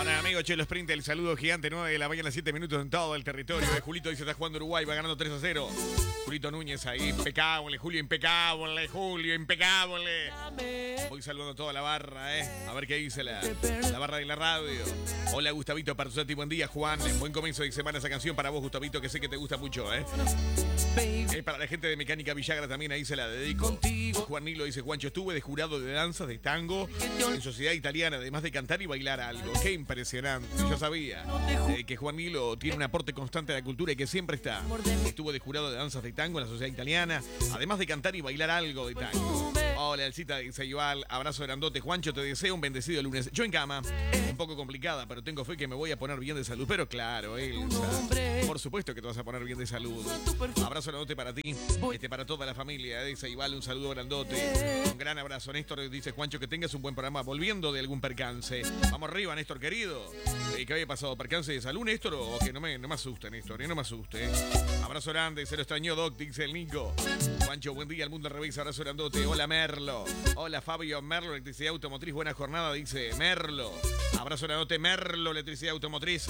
Para amigo Chelo Sprint, el saludo gigante, 9 de la mañana, 7 minutos en todo el territorio. Julito dice, está jugando Uruguay, va ganando 3-0. Julito Núñez ahí, impecable, Julio, impecable, Julio, impecable. Voy saludando a toda la barra, a ver qué dice la barra de la radio. Hola, Gustavito Parzati, buen día, Juan. Buen comienzo de semana esa canción para vos, Gustavito, que sé que te gusta mucho, para la gente de Mecánica Villagra también, ahí se la dedico. Juan Nilo dice, Juancho, estuve de jurado de danzas de tango en Sociedad Italiana, además de cantar y bailar algo. Qué impresionante. Yo sabía que Juan Nilo tiene un aporte constante a la cultura y que siempre está. Estuvo de jurado de danzas de tango en la Sociedad Italiana, además de cantar y bailar algo de tango. Hola, Elcita dice igual, abrazo grandote. Juancho, te deseo un bendecido lunes. Yo en cama, un poco complicada, pero tengo fe que me voy a poner bien de salud. Pero claro, Elsa, por supuesto que te vas a poner bien de salud. Abrazo grandote para ti, para toda la familia. Dice igual, un saludo grandote. Un gran abrazo, Néstor. Dice Juancho, que tengas un buen programa. Volviendo de algún percance. Vamos arriba, Néstor querido. ¿Qué había pasado? ¿Percance de salud, Néstor? O que no me asuste, Néstor, no me asuste. Abrazo grande, se lo extrañó, Doc, dice el Nico. Juancho, buen día, el mundo al revés, abrazo grandote. Hola, Merlo. Hola, Fabio Merlo, electricidad automotriz, buena jornada, dice Merlo. Abrazo grandote, Merlo, electricidad automotriz.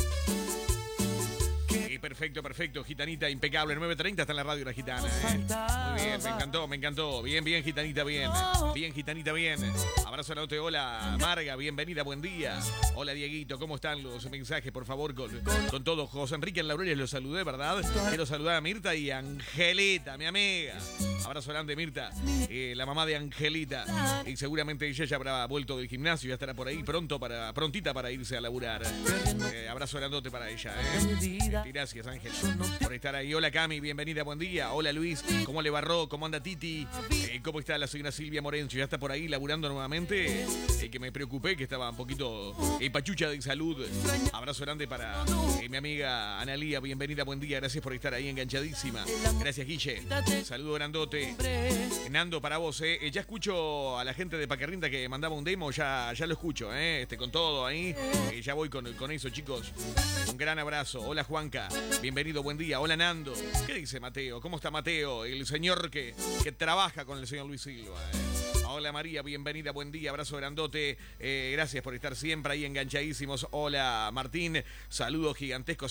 Perfecto, perfecto, Gitanita, impecable, 9:30 está en la radio la Gitana. Muy bien, me encantó. Bien, Gitanita, bien. Bien, Gitanita, bien. Abrazo a la noche, hola, Marga, bienvenida, buen día. Hola, Dieguito, ¿cómo están los mensajes? Por favor, con todo. José Enrique en Laureles los saludé, ¿verdad? Quiero saludar a Mirta y a Angelita, mi amiga. Abrazo grande, Mirta, la mamá de Angelita. Y seguramente ella ya habrá vuelto del gimnasio, ya estará por ahí prontita para irse a laburar. Abrazo grandote para ella, Gracias, Ángel, por estar ahí. Hola, Cami, bienvenida, buen día. Hola, Luis, ¿cómo le barró? ¿Cómo anda Titi? ¿Cómo está la señora Silvia Morencio? ¿Ya está por ahí laburando nuevamente? Que me preocupé, que estaba un poquito pachucha de salud. Abrazo grande para mi amiga Analía, bienvenida, buen día. Gracias por estar ahí enganchadísima. Gracias, Guille. Saludo grandote. Nando, para vos, ya escucho a la gente de Paquerrinda que mandaba un demo, ya lo escucho, con todo ahí. Ya voy con eso, chicos. Un gran abrazo. Hola, Juanca. Bienvenido, buen día. Hola, Nando. ¿Qué dice Mateo? ¿Cómo está Mateo? El señor que trabaja con el señor Luis Silva. Hola, María. Bienvenida, buen día. Abrazo grandote. Gracias por estar siempre ahí enganchadísimos. Hola, Martín. Saludo gigantesco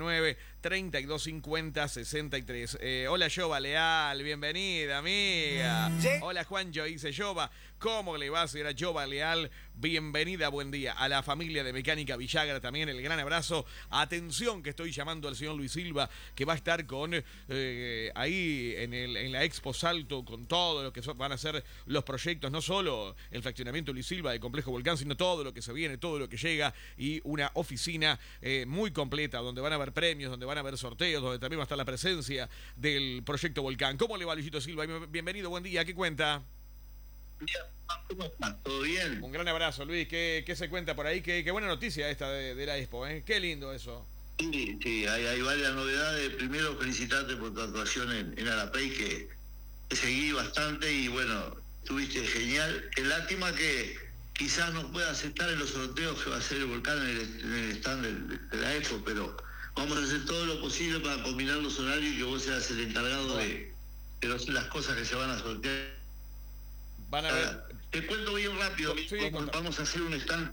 099-3250-63. Hola, Yoba Leal. Bienvenida, amiga. Hola, Juancho. Dice Yoba. ¿Cómo le va, señora Yoba Leal? Bienvenida, buen día. A la familia de Mecánica Villagra también el gran abrazo. Atención que estoy llamando al señor Luis Silva, que va a estar con ahí en la Expo Salto con todo lo que van a ser los proyectos, no solo el fraccionamiento Luis Silva de Complejo Volcán, sino todo lo que se viene, todo lo que llega, y una oficina muy completa donde van a haber premios, donde van a haber sorteos, donde también va a estar la presencia del proyecto Volcán. ¿Cómo le va, Luisito Silva? Bienvenido, buen día. ¿Qué cuenta? ¿Cómo estás? ¿Todo bien? Un gran abrazo, Luis. ¿Qué se cuenta por ahí? Qué buena noticia esta de la Expo, Qué lindo eso. Sí, hay varias novedades. Primero, felicitarte por tu actuación en Arapey, que seguí bastante y bueno, estuviste genial. Qué lástima que quizás no puedas estar en los sorteos que va a hacer el Volcán en el stand de la Expo, pero vamos a hacer todo lo posible para combinar los horarios y que vos seas el encargado de las cosas que se van a sortear. Van a ver. Te cuento bien rápido. Sí, vamos a hacer un stand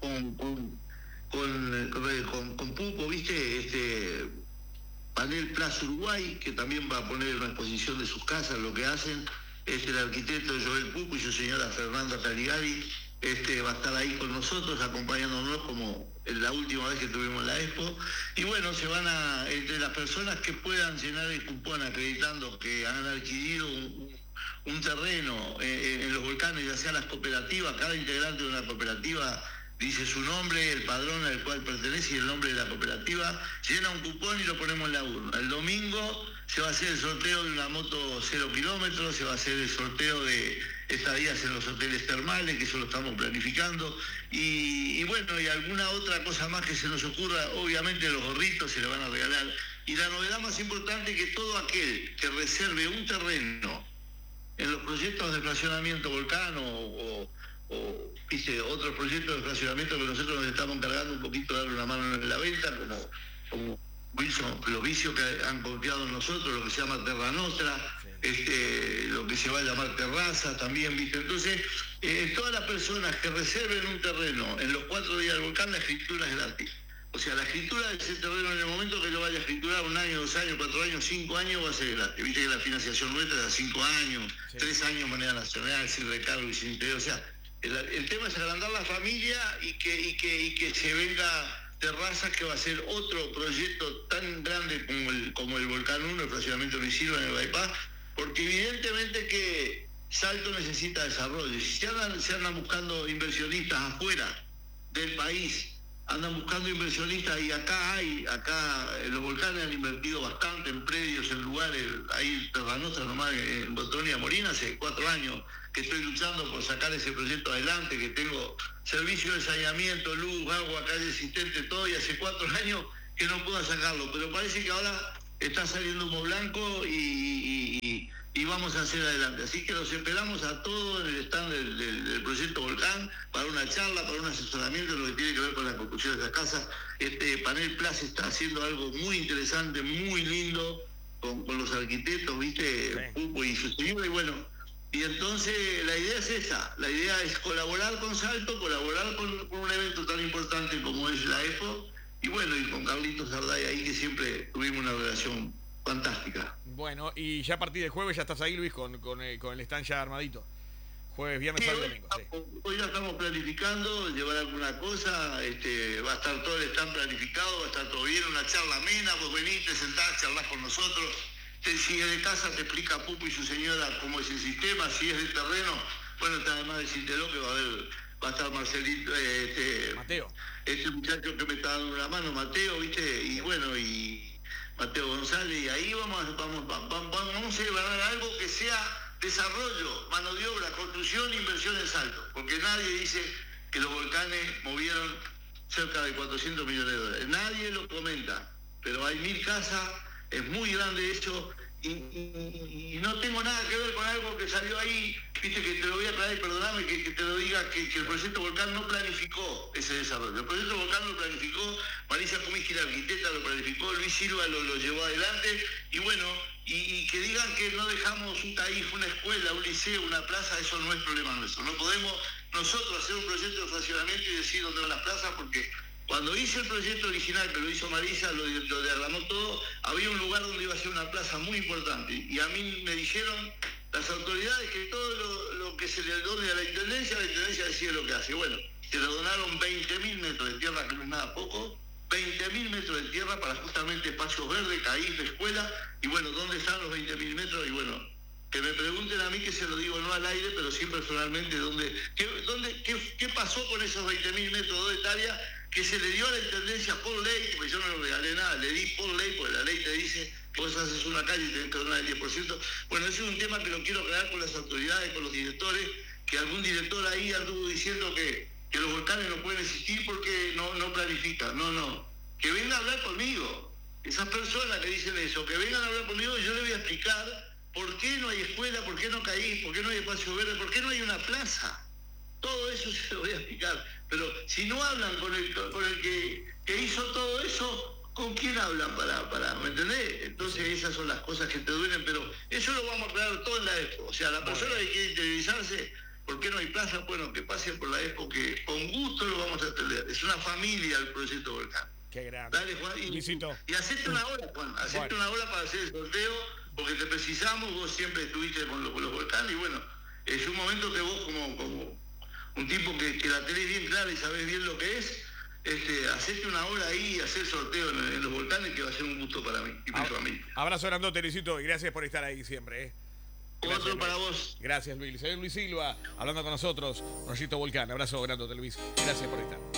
con Pupo, ¿viste? Panel Plaza Uruguay, que también va a poner una exposición de sus casas, lo que hacen. El arquitecto Joel Pupo y su señora Fernanda Caligari va a estar ahí con nosotros, acompañándonos como la última vez que tuvimos la Expo. Y bueno, se van entre las personas que puedan llenar el cupón acreditando que han adquirido un terreno en los volcanes, ya sea las cooperativas, cada integrante de una cooperativa dice su nombre, el padrón al cual pertenece y el nombre de la cooperativa, llena un cupón y lo ponemos en la urna. El domingo se va a hacer el sorteo de una moto 0 kilómetros, se va a hacer el sorteo de estadías en los hoteles termales, que eso lo estamos planificando, y bueno, y alguna otra cosa más que se nos ocurra. Obviamente los gorritos se le van a regalar, y la novedad más importante es que todo aquel que reserve un terreno en los proyectos de fraccionamiento Volcán o otros proyectos de fraccionamiento que nosotros nos estamos encargando un poquito de darle una mano en la venta, como los vicios que han confiado en nosotros, lo que se llama Terra Nostra, lo que se va a llamar terraza también, ¿viste? Entonces, todas las personas que reserven un terreno en los 4 días del Volcán volcán la escritura es gratis. O sea, la escritura de ese terreno en el momento que lo vaya a escriturar, 1 año, 2 años, 4 años, 5 años, va a ser gratis. Viste que la financiación nuestra es a 5 años, sí. 3 años de manera nacional, sin recargo y sin interés. O sea, el tema es agrandar la familia y que se venga Terrazas, que va a ser otro proyecto tan grande como el Volcán 1, el fraccionamiento Luis Silva en el bypass, porque evidentemente que Salto necesita desarrollo. Si se andan buscando inversionistas afuera del país, andan buscando inversionistas, y acá los volcanes han invertido bastante en predios, en lugares, ahí Terra Nostra nomás en Botonia Morina, hace 4 años que estoy luchando por sacar ese proyecto adelante, que tengo servicio de saneamiento, luz, agua, calle existente, todo, y hace 4 años que no puedo sacarlo, pero parece que ahora está saliendo humo blanco y vamos a hacer adelante. Así que los esperamos a todos en el stand del proyecto Volcán para una charla, para un asesoramiento en lo que tiene que ver con la construcción de esta casa. Este Panel Plus está haciendo algo muy interesante, muy lindo, con los arquitectos, ¿viste? Pupo y su señora, y bueno, y entonces la idea es esa, la idea es colaborar con Salto, colaborar con un evento tan importante como es la EXPO, y bueno, y con Carlitos Sarday ahí, que siempre tuvimos una relación fantástica. Bueno, y ya a partir de jueves ya estás ahí, Luis, con el stand ya armadito. Jueves, viernes, sábado y domingo. Sí. Hoy ya estamos planificando llevar alguna cosa, va a estar todo el stand planificado, va a estar todo bien, una charla amena, vos venís, te sentás, charlás con nosotros. Si es de casa, te explica Pupo y su señora cómo es el sistema. Si es de terreno, bueno, además decírtelo que va a estar Marcelito, Mateo. Este muchacho que me está dando una mano, Mateo, ¿viste? Y bueno, y Mateo González, y ahí vamos a llevar algo que sea desarrollo, mano de obra, construcción e inversión en Salto, porque nadie dice que los volcanes movieron cerca de 400 millones de dólares. Nadie lo comenta, pero hay 1000 casas, es muy grande eso, y no tengo nada que ver con algo que salió ahí, viste, que te lo voy a aclarar, y perdóname que te lo diga, que el proyecto Volcán no planificó ese desarrollo. El proyecto Volcán lo planificó Marisa Kuminski, la arquitecta, lo planificó Luis Silva, lo llevó adelante, y bueno, y que digan que no dejamos un TAIF, una escuela, un liceo, una plaza, eso no es problema nuestro. No podemos nosotros hacer un proyecto de fraccionamiento y decir dónde van las plazas, porque cuando hice el proyecto original, que lo hizo Marisa, lo diagramó todo, había un lugar donde iba a ser una plaza muy importante, y a mí me dijeron las autoridades que todo lo que se le done a la Intendencia decide lo que hace. Bueno, se le donaron 20.000 metros de tierra, que no es nada poco, 20.000 metros de tierra para justamente espacios verdes, CAIF, escuela, y bueno, ¿dónde están los 20.000 metros? Y bueno, que me pregunten a mí, que se lo digo no al aire, pero sí personalmente, ¿qué pasó con esos 20.000 metros, 2 hectáreas, que se le dio a la Intendencia por ley? Porque yo no le regalé nada, le di por ley, porque la ley te dice, vos haces una calle y tenés que donar el 10%. Bueno, ese es un tema que lo quiero aclarar con las autoridades, con los directores, que algún director ahí anduvo diciendo que los volcanes no pueden existir porque no planifican. No, que vengan a hablar conmigo. Esas personas que dicen eso, que vengan a hablar conmigo, y yo les voy a explicar por qué no hay escuela, por qué no CAIF, por qué no hay espacio verde, por qué no hay una plaza. Todo eso se lo voy a explicar. Pero si no hablan con el que hizo todo eso, ¿con quién hablan para ¿me entendés? Entonces esas son las cosas que te duelen, pero eso lo vamos a aclarar todo en la EXPO. O sea, la persona que quiere interiorizarse, ¿por qué no hay plaza? Bueno, que pase por la EXPO, que con gusto lo vamos a atender. Es una familia el proyecto Volcán. Qué grande. Dale, Juan, y hacete una hora, Juan, hacete una hora para hacer el sorteo, porque te precisamos, vos siempre estuviste con los volcanes, y bueno, es un momento que vos como un tipo que la tenés bien clara y sabés bien lo que es, hacete una hora ahí y hacer sorteo en los volcanes, que va a ser un gusto para mí y para tu amigo. Abrazo grandote, Luisito, y gracias por estar ahí siempre. Gracias, otro para vos. Gracias, Luis. Soy Luis Silva, hablando con nosotros, Proyecto Volcán. Abrazo grandote, Luis. Gracias por estar.